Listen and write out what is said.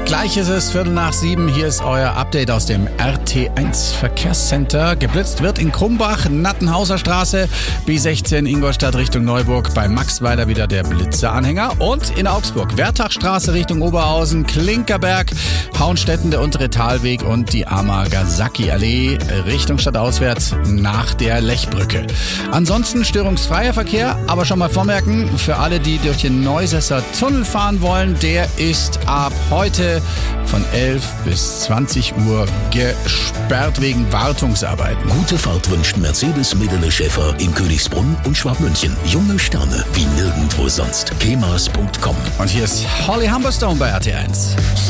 Gleich ist es 6:15. Hier ist euer Update aus dem RT1 Verkehrscenter. Geblitzt wird in Krumbach, Nattenhauser Straße, B16 Ingolstadt Richtung Neuburg, bei Maxweiler wieder der Blitzeranhänger und in Augsburg Wertachstraße Richtung Oberhausen, Klinkerberg, Hauenstetten der untere Talweg und die Amagasaki-Allee Richtung stadtauswärts nach der Lechbrücke. Ansonsten störungsfreier Verkehr, aber schon mal vormerken, für alle, die durch den Neusesser Tunnel fahren wollen, der ist ab heute von 11 bis 20 Uhr gesperrt wegen Wartungsarbeiten. Gute Fahrt wünscht Mercedes Medele Schäfer in Königsbrunn und Schwabmünchen. Junge Sterne wie nirgendwo sonst. kemas.com. Und hier ist Holly Humberstone bei RT1.